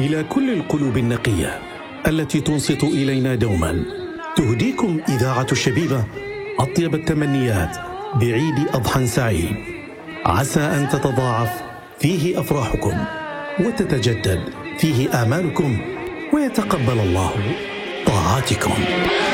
إلى كل القلوب النقية التي تنصت إلينا دوما، تهديكم إذاعة الشبيبة أطيب التمنيات بعيد أضحى سعيد، عسى أن تتضاعف فيه أفراحكم وتتجدد فيه آمالكم ويتقبل الله طاعاتكم.